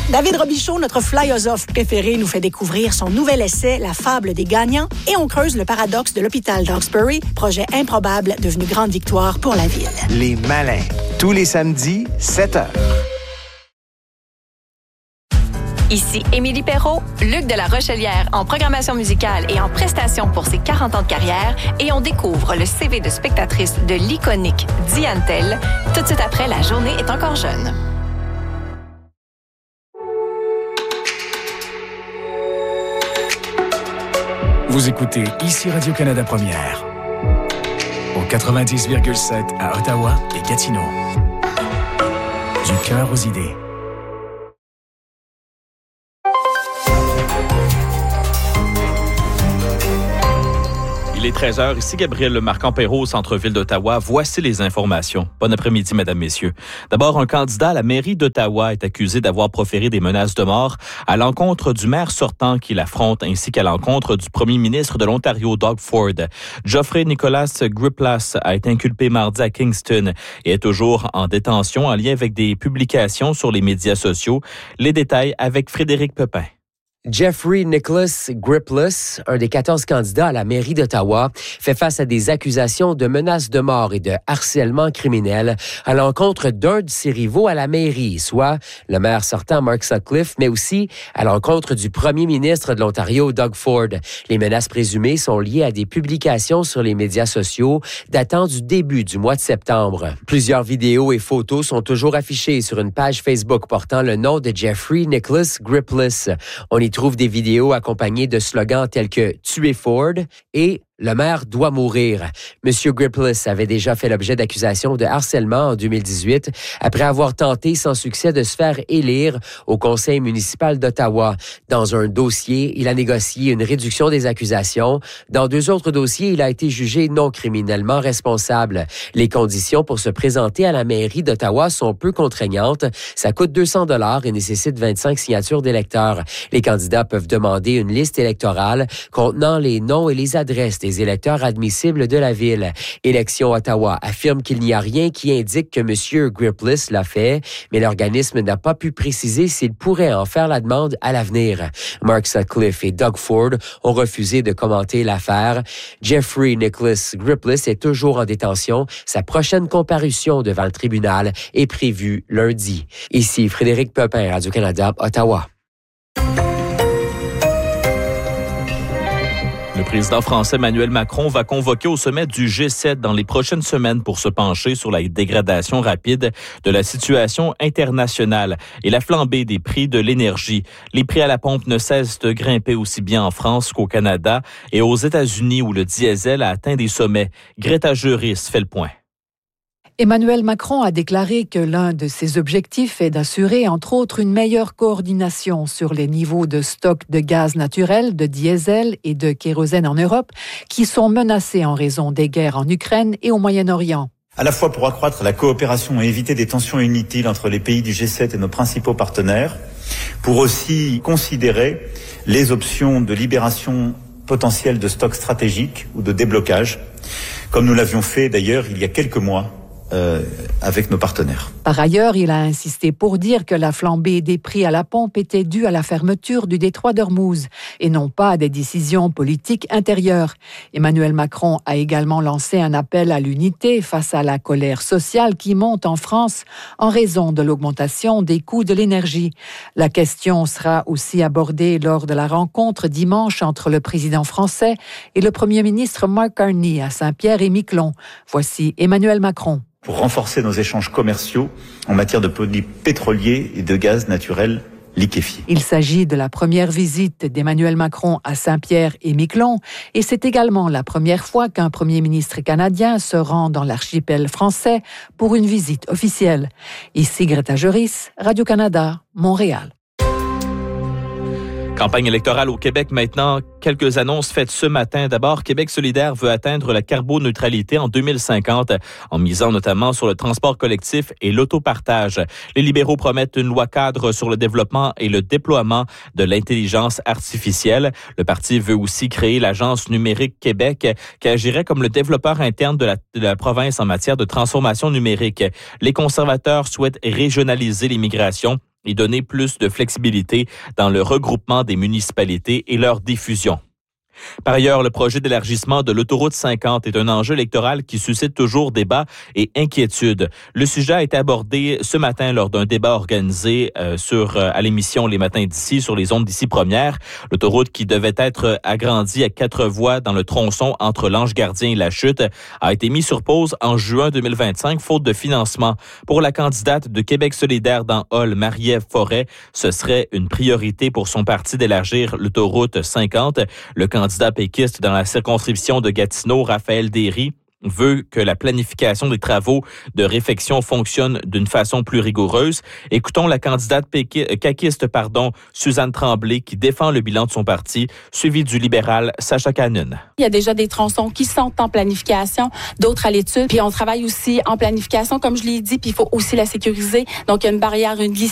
David Robichaud, notre philosophe préféré, nous fait découvrir son nouvel essai, La fable des gagnants, et on creuse le paradoxe de l'hôpital d'Hawkesbury, projet improbable devenu grande victoire pour la ville. Les Malins, tous les samedis, 7h. Ici Émilie Perrault, Luc de la Rochelière en programmation musicale et en prestation pour ses 40 ans de carrière, et on découvre le CV de spectatrice de l'iconique Diane Tell, tout de suite après La journée est encore jeune. Vous écoutez ici Radio-Canada Première, au 90,7 à Ottawa et Gatineau. Du cœur aux idées. Il est 13h, ici Gabriel Marcan-Perrault au centre-ville d'Ottawa. Voici les informations. Bon après-midi, mesdames, messieurs. D'abord, un candidat à la mairie d'Ottawa est accusé d'avoir proféré des menaces de mort à l'encontre du maire sortant qu'il affronte, ainsi qu'à l'encontre du premier ministre de l'Ontario, Doug Ford. Geoffrey Nicholas Griplas a été inculpé mardi à Kingston et est toujours en détention en lien avec des publications sur les médias sociaux. Les détails avec Frédéric Pepin. Geoffrey Nicholas Griplas, un des 14 candidats à la mairie d'Ottawa, fait face à des accusations de menaces de mort et de harcèlement criminel à l'encontre d'un de ses rivaux à la mairie, soit le maire sortant Mark Sutcliffe, mais aussi à l'encontre du premier ministre de l'Ontario, Doug Ford. Les menaces présumées sont liées à des publications sur les médias sociaux datant du début du mois de septembre. Plusieurs vidéos et photos sont toujours affichées sur une page Facebook portant le nom de Geoffrey Nicholas Griplas. On y trouve des vidéos accompagnées de slogans tels que « Tuer Ford » et « Le maire doit mourir ». Monsieur Griplas avait déjà fait l'objet d'accusations de harcèlement en 2018 après avoir tenté sans succès de se faire élire au conseil municipal d'Ottawa. Dans un dossier, il a négocié une réduction des accusations. Dans 2 autres dossiers, il a été jugé non criminellement responsable. Les conditions pour se présenter à la mairie d'Ottawa sont peu contraignantes. Ça coûte 200 $ et nécessite 25 signatures d'électeurs. Les candidats peuvent demander une liste électorale contenant les noms et les adresses des électeurs admissibles de la ville. Élections Ottawa affirme qu'il n'y a rien qui indique que M. Griplas l'a fait, mais l'organisme n'a pas pu préciser s'il pourrait en faire la demande à l'avenir. Mark Sutcliffe et Doug Ford ont refusé de commenter l'affaire. Geoffrey Nicholas Griplas est toujours en détention. Sa prochaine comparution devant le tribunal est prévue lundi. Ici Frédéric Pepin, Radio-Canada, Ottawa. Le président français Emmanuel Macron va convoquer au sommet du G7 dans les prochaines semaines pour se pencher sur la dégradation rapide de la situation internationale et la flambée des prix de l'énergie. Les prix à la pompe ne cessent de grimper aussi bien en France qu'au Canada et aux États-Unis où le diesel a atteint des sommets. Greta Juris fait le point. Emmanuel Macron a déclaré que l'un de ses objectifs est d'assurer, entre autres, une meilleure coordination sur les niveaux de stock de gaz naturel, de diesel et de kérosène en Europe, qui sont menacés en raison des guerres en Ukraine et au Moyen-Orient. À la fois pour accroître la coopération et éviter des tensions inutiles entre les pays du G7 et nos principaux partenaires, pour aussi considérer les options de libération potentielle de stocks stratégiques ou de déblocage, comme nous l'avions fait d'ailleurs il y a quelques mois avec nos partenaires. Par ailleurs, il a insisté pour dire que la flambée des prix à la pompe était due à la fermeture du détroit d'Ormuz et non pas à des décisions politiques intérieures. Emmanuel Macron a également lancé un appel à l'unité face à la colère sociale qui monte en France en raison de l'augmentation des coûts de l'énergie. La question sera aussi abordée lors de la rencontre dimanche entre le président français et le premier ministre Mark Carney à Saint-Pierre-et-Miquelon. Voici Emmanuel Macron. Pour renforcer nos échanges commerciaux en matière de produits pétroliers et de gaz naturel liquéfié. Il s'agit de la première visite d'Emmanuel Macron à Saint-Pierre-et-Miquelon et c'est également la première fois qu'un premier ministre canadien se rend dans l'archipel français pour une visite officielle. Ici Greta Juris, Radio-Canada, Montréal. Campagne électorale au Québec maintenant. Quelques annonces faites ce matin. D'abord, Québec solidaire veut atteindre la carboneutralité en 2050 en misant notamment sur le transport collectif et l'autopartage. Les libéraux promettent une loi cadre sur le développement et le déploiement de l'intelligence artificielle. Le parti veut aussi créer l'Agence numérique Québec qui agirait comme le développeur interne de la province en matière de transformation numérique. Les conservateurs souhaitent régionaliser l'immigration et donner plus de flexibilité dans le regroupement des municipalités et leur diffusion. Par ailleurs, le projet d'élargissement de l'autoroute 50 est un enjeu électoral qui suscite toujours débat et inquiétude. Le sujet a été abordé ce matin lors d'un débat organisé à l'émission Les Matins d'ici sur les ondes d'ici Première. L'autoroute qui devait être agrandie à 4 voies dans le tronçon entre l'Ange Gardien et la Chute a été mise sur pause en juin 2025 faute de financement. Pour la candidate de Québec solidaire dans Hall, Marie-Ève Forêt, ce serait une priorité pour son parti d'élargir l'autoroute 50. Le candidat péquiste dans la circonscription de Gatineau, Raphaël Derry, veut que la planification des travaux de réfection fonctionne d'une façon plus rigoureuse. Écoutons la candidate caquiste, Suzanne Tremblay, qui défend le bilan de son parti, suivie du libéral Sacha Cannon. Il y a déjà des tronçons qui sont en planification, d'autres à l'étude. Puis on travaille aussi en planification, comme je l'ai dit, puis il faut aussi la sécuriser. Donc il y a une barrière, une glissade